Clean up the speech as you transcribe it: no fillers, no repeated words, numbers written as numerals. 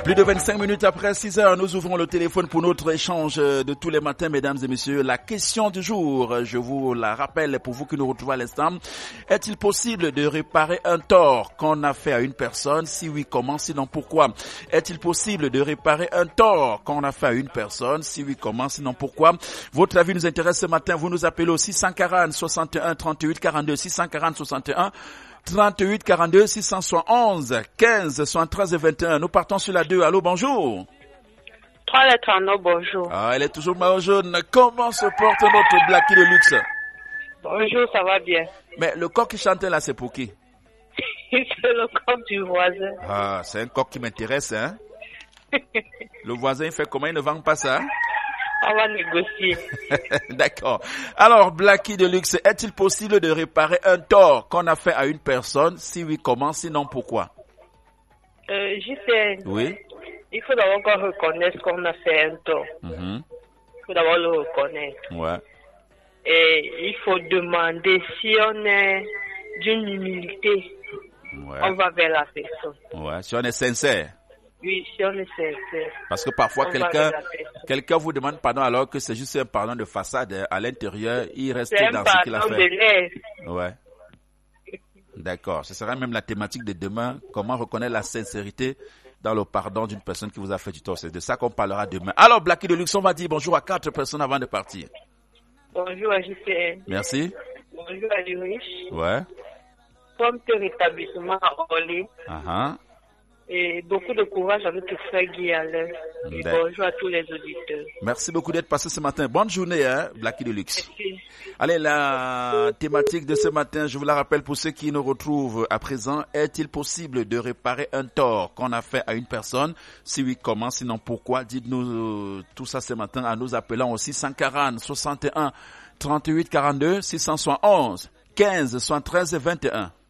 Plus de 25 minutes après 6 heures, nous ouvrons le téléphone pour notre échange de tous les matins, mesdames et messieurs. La question du jour, je vous la rappelle pour vous qui nous retrouvez à l'instant. Est-il possible de réparer un tort qu'on a fait à une personne? Si oui, comment? Sinon, pourquoi? Est-il possible de réparer un tort qu'on a fait à une personne? Si oui, comment? Sinon, pourquoi? Votre avis nous intéresse ce matin. Vous nous appelez au 640 61 38 42 640 61 38 42 671 15 73 et 21. Nous partons sur la 2. Allô, bonjour. 3 lettres en eau, bonjour. Ah, elle est toujours maillot jaune. Comment se porte notre Blackie de luxe? Bonjour, ça va bien. Mais le coq qui chantait là, c'est pour qui? C'est le coq du voisin. Ah, c'est un coq qui m'intéresse, hein? Le voisin, il fait comment? Il ne vend pas ça? On va négocier. D'accord. Alors, Blackie de luxe, est-il possible de réparer un tort qu'on a fait à une personne? Si oui, comment? Sinon, pourquoi? JCN. Oui. Il faut d'abord qu'on reconnaisse qu'on a fait un tort. Il faut d'abord le reconnaître. Ouais. Et il faut demander si on est d'une humilité. Ouais. On va vers la personne. Ouais. Si on est sincère. Oui, si on est sincère. Parce que parfois, quelqu'un vous demande pardon alors que c'est juste un pardon de façade. À l'intérieur, il reste dans ce qu'il a fait. C'est un pardon de l'air. Ouais. D'accord. Ce sera même la thématique de demain. Comment reconnaître la sincérité dans le pardon d'une personne qui vous a fait du tort. C'est de ça qu'on parlera demain. Alors, Blackie de luxe, on va dire bonjour à 4 personnes avant de partir. Bonjour à JCN. Merci. Bonjour à Lurich. Ouais. Prompt rétablissement à Orly. Et beaucoup de courage avec le frère Guy Alain. Et bonjour à tous les auditeurs. Merci beaucoup d'être passé ce matin. Bonne journée, hein, Blackie de luxe. Merci. Allez, la thématique de ce matin, je vous la rappelle pour ceux qui nous retrouvent à présent. Est-il possible de réparer un tort qu'on a fait à une personne? Si oui, comment? Sinon, pourquoi? Dites-nous tout ça ce matin en nous appelant au 640 61 38 42 671 15 73 et 21.